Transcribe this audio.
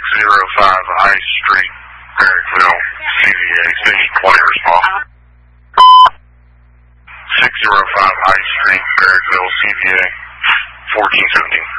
605 Ice Street, Marrickville, CVA. City players, Paul. 605 Ice Street, Marrickville, CVA. 1417.